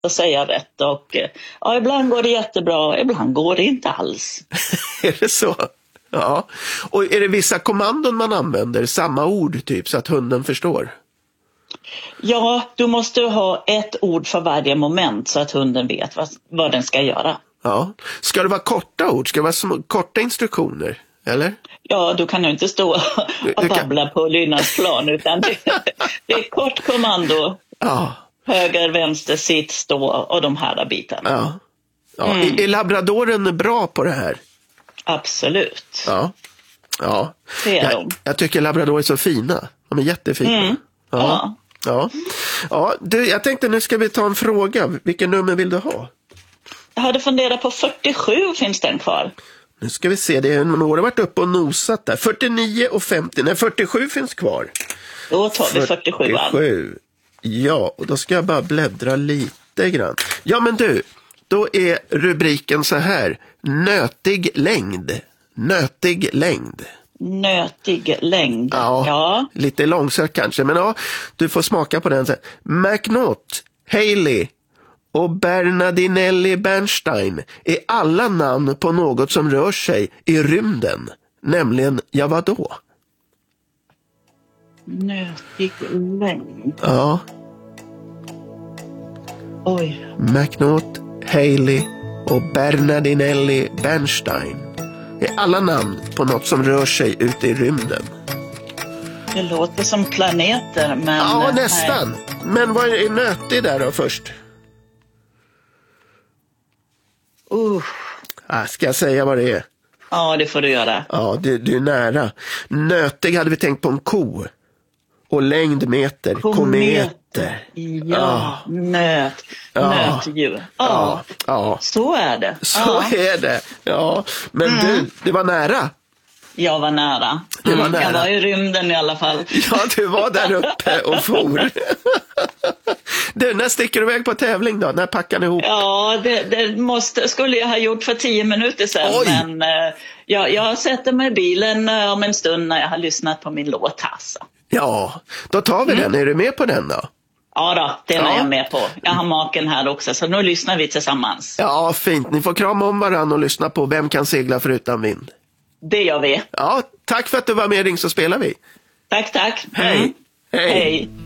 att säga rätt. Och ja, ibland går det jättebra, ibland går det inte alls. Är det så? Ja. Och är det vissa kommandon man använder, samma ord typ, så att hunden förstår? Ja, du måste ha ett ord för varje moment så att hunden vet vad den ska göra. Ja. Ska det vara korta ord? Ska det vara korta instruktioner? Eller? Ja, du kan ju inte stå och babbla på lydnadsplan, utan det är kort kommando. Ja. Höger, vänster, sitt, stå och de här bitarna. Ja. Ja. Är labradoren bra på det här? Absolut. Ja. Ja. Det är de. Jag tycker labrador är så fina. De är jättefina. Ja. Ja. Ja. Du, jag tänkte nu ska vi ta en fråga. Vilken nummer vill du ha? Jag hade funderat på 47, finns den kvar? Nu ska vi se, det är några varit uppe och nosat där. 49 och 50, nej 47 finns kvar. Då tar vi 47. 47. Ja, och då ska jag bara bläddra lite grann. Ja men du, då är rubriken så här. Nötig längd. Nötig längd. Nötig längd. Ja. Lite långsökt kanske, men ja, du får smaka på den. McNaught, Haley och Bernardinelli Bernstein är alla namn på något som rör sig i rymden. Nämligen, ja vadå? Nötig längd. Ja. Oj. McNaught, Haley och Bernardinelli Bernstein är alla namn på något som rör sig ute i rymden. Det låter som planeter, men... Ja, nästan. Nej. Men vad är nötig där då först? Ska jag säga vad det är? Ja, det får du göra. Ja, du är nära. Nötig hade vi tänkt på en ko. Och längdmeter, kometer. Ja, nötdjur. Ja, så är det. Så är det, ja. Men du var nära. Jag var nära. Jag var i rymden i alla fall. Ja, du var där uppe och for. Du, när sticker du iväg på tävling då? När packar ni ihop? Ja, det skulle jag ha gjort för 10 minuter sedan. Oj. Men jag sätter mig i bilen om en stund när jag har lyssnat på min låt. Alltså. Ja, då tar vi den. Är du med på den då? Ja då, den är jag med på. Jag har maken här också, så nu lyssnar vi tillsammans. Ja, fint. Ni får krama om varandra och lyssna på Vem kan segla förutan vind? Det gör vi. Ja, tack för att du var med, Ring så spelar vi. Tack. Hej. Hej.